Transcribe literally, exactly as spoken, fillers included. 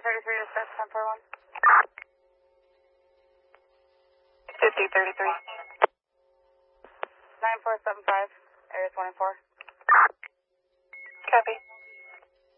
thirty-three to step ten four one. fifty thirty-three. nine four seven five, area twenty-four. Copy.